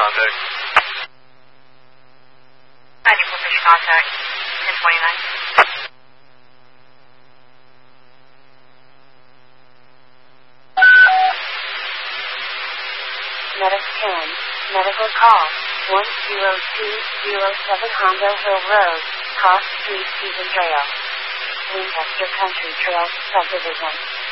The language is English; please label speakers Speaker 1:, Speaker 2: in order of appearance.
Speaker 1: contact.
Speaker 2: 94 fish contact, 1029.
Speaker 3: Medic 10, medical call, 10207 Hondo Hill Road, Cross Street, Stephen Trail. Winchester Country Trail Subdivision.